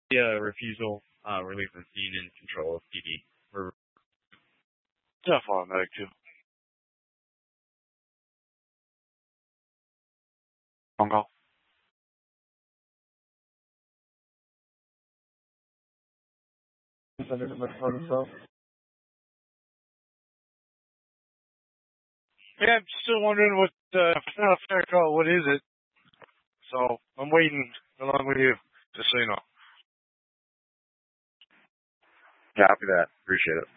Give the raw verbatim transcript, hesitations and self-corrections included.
uh, refusal, uh, relief from being in control of P D. Or Tough automatic too. Phone call. Yeah, I'm still wondering what, uh, it's not a fair call. What is it? So I'm waiting along with you, just so you know. Copy that. Appreciate it.